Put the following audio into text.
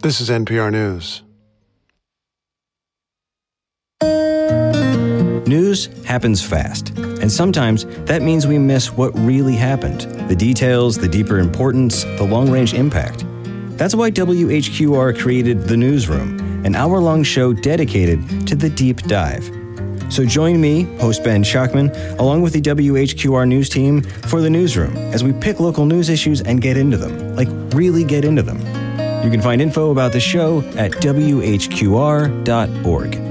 This is NPR News. News happens fast, and sometimes that means we miss what really happened. The details, the deeper importance, the long-range impact. That's why WHQR created The Newsroom, an hour-long show dedicated to the deep dive. So join me, host Ben Schuckman, along with the WHQR news team for The Newsroom as we pick local news issues and get into them, like really get into them. You can find info about the show at WHQR.org.